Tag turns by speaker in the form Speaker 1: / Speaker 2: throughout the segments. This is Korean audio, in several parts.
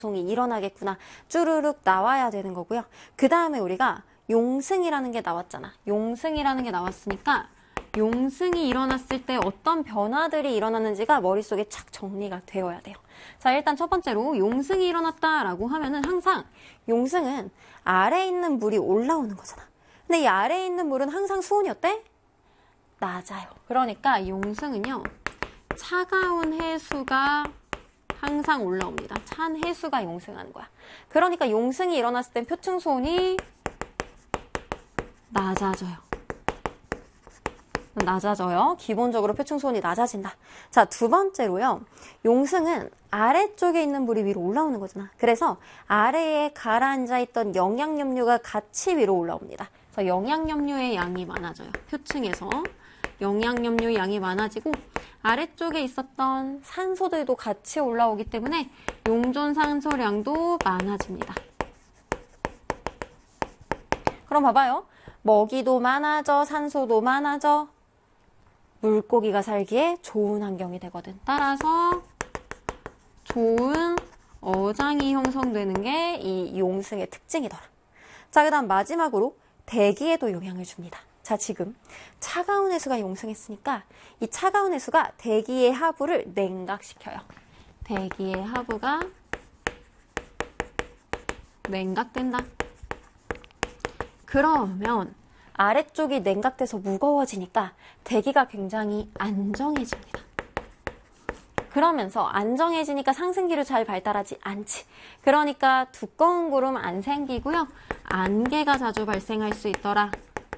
Speaker 1: 이 일어나겠구나. 쭈루룩 나와야 되는 거고요. 그 다음에 우리가 용승이라는 게 나왔잖아. 용승이라는 게 나왔으니까 용승이 일어났을 때 어떤 변화들이 일어나는지가 머릿속에 착 정리가 되어야 돼요. 자, 일단 첫 번째로 용승이 일어났다라고 하면은 항상 용승은 아래에 있는 물이 올라오는 거잖아. 근데 이 아래에 있는 물은 항상 수온이 어때? 낮아요. 그러니까 용승은요, 차가운 해수가 항상 올라옵니다. 찬 해수가 용승하는 거야. 그러니까 용승이 일어났을 땐 표층 수온이 낮아져요. 기본적으로 표층 수온이 낮아진다. 자, 두 번째로요. 용승은 아래쪽에 있는 물이 위로 올라오는 거잖아. 그래서 아래에 가라앉아 있던 영양염류가 같이 위로 올라옵니다. 그래서 영양염류의 양이 많아져요. 표층에서 영양염류의 양이 많아지고 아래쪽에 있었던 산소들도 같이 올라오기 때문에 용존 산소량도 많아집니다. 그럼 봐봐요. 먹이도 많아져, 산소도 많아져. 물고기가 살기에 좋은 환경이 되거든. 따라서 좋은 어장이 형성되는 게 이 용승의 특징이더라. 자, 그 다음 마지막으로 대기에도 영향을 줍니다. 자, 지금 차가운 해수가 용승했으니까 이 차가운 해수가 대기의 하부를 냉각시켜요. 대기의 하부가 냉각된다. 그러면 아래쪽이 냉각돼서 무거워지니까 대기가 굉장히 안정해집니다. 그러면서 안정해지니까 상승기류 잘 발달하지 않지. 그러니까 두꺼운 구름 안 생기고요. 안개가 자주 발생할 수 있더라.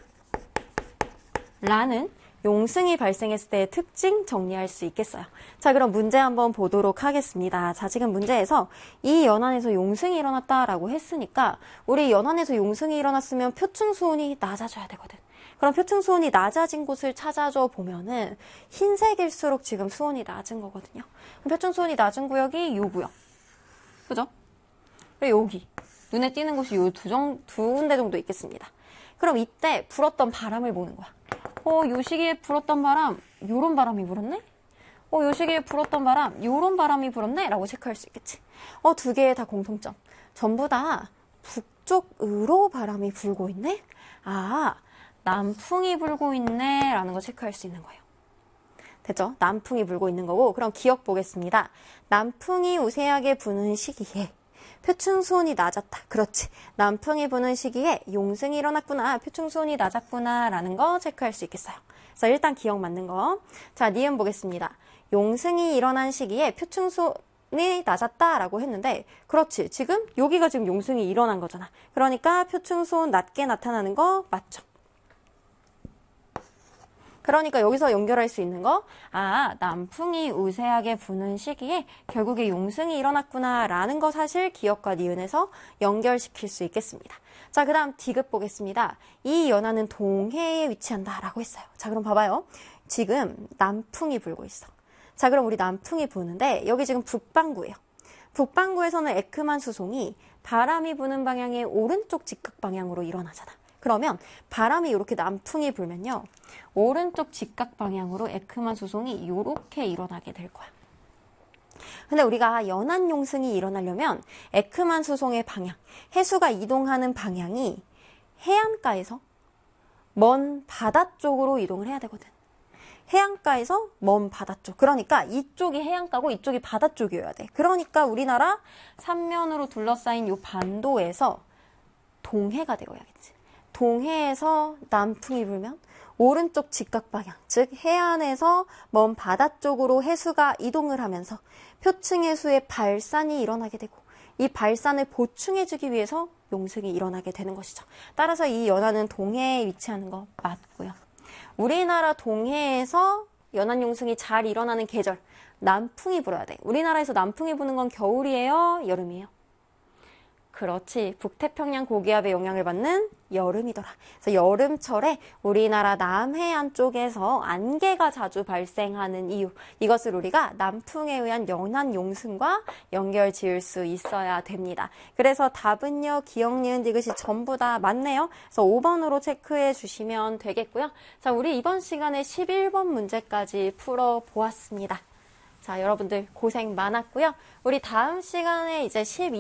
Speaker 1: 라는 용승이 발생했을 때의 특징 정리할 수 있겠어요. 자, 그럼 문제 한번 보도록 하겠습니다. 자, 지금 문제에서 이 연안에서 용승이 일어났다라고 했으니까 우리 연안에서 용승이 일어났으면 표층 수온이 낮아져야 되거든. 그럼 표층 수온이 낮아진 곳을 찾아줘 보면은 흰색일수록 지금 수온이 낮은 거거든요. 그럼 표층 수온이 낮은 구역이 요 구역. 그죠? 그리고 여기. 눈에 띄는 곳이 요 두 군데 정도 있겠습니다. 그럼 이때 불었던 바람을 보는 거야. 요 시기에 불었던 바람, 요런 바람이 불었네? 요 시기에 불었던 바람, 요런 바람이 불었네? 라고 체크할 수 있겠지. 두 개의 다 공통점. 전부 다 북쪽으로 바람이 불고 있네? 아, 남풍이 불고 있네? 라는 거 체크할 수 있는 거예요. 됐죠? 남풍이 불고 있는 거고, 그럼 기억 보겠습니다. 남풍이 우세하게 부는 시기에 표층 수온이 낮았다. 그렇지. 남풍이 부는 시기에 용승이 일어났구나. 표층 수온이 낮았구나. 라는 거 체크할 수 있겠어요. 그래서 일단 기억 맞는 거. 자, 니은 보겠습니다. 용승이 일어난 시기에 표층 수온이 낮았다라고 했는데, 그렇지. 지금 여기가 지금 용승이 일어난 거잖아. 그러니까 표층 수온 낮게 나타나는 거 맞죠? 그러니까 여기서 연결할 수 있는 거, 남풍이 우세하게 부는 시기에 결국에 용승이 일어났구나 라는 거 사실 기억과 니은에서 연결시킬 수 있겠습니다. 자, 그 다음 디귿 보겠습니다. 이 연안은 동해에 위치한다 라고 했어요. 자, 그럼 봐봐요. 지금 남풍이 불고 있어. 자, 그럼 우리 남풍이 부는데 여기 지금 북반구예요. 북반구에서는 에크만 수송이 바람이 부는 방향의 오른쪽 직각 방향으로 일어나잖아. 그러면 바람이 이렇게 남풍이 불면요. 오른쪽 직각 방향으로 에크만 수송이 이렇게 일어나게 될 거야. 근데 우리가 연안 용승이 일어나려면 에크만 수송의 방향, 해수가 이동하는 방향이 해안가에서 먼 바다 쪽으로 이동을 해야 되거든. 해안가에서 먼 바다 쪽. 그러니까 이쪽이 해안가고 이쪽이 바다 쪽이어야 돼. 그러니까 우리나라 삼면으로 둘러싸인 이 반도에서 동해가 되어야겠지. 동해에서 남풍이 불면 오른쪽 직각 방향, 즉 해안에서 먼 바다 쪽으로 해수가 이동을 하면서 표층 해수의 발산이 일어나게 되고 이 발산을 보충해주기 위해서 용승이 일어나게 되는 것이죠. 따라서 이 연안은 동해에 위치하는 거 맞고요. 우리나라 동해에서 연안 용승이 잘 일어나는 계절, 남풍이 불어야 돼. 우리나라에서 남풍이 부는 건 겨울이에요? 여름이에요? 그렇지. 북태평양 고기압의 영향을 받는 여름이더라. 그래서 여름철에 우리나라 남해안 쪽에서 안개가 자주 발생하는 이유, 이것을 우리가 남풍에 의한 연안 용승과 연결 지을 수 있어야 됩니다. 그래서 답은요, 기억, 니은, 디귿이 전부 다 맞네요. 그래서 5번으로 체크해 주시면 되겠고요. 자, 우리 이번 시간에 11번 문제까지 풀어보았습니다. 자, 여러분들 고생 많았고요. 우리 다음 시간에 이제 12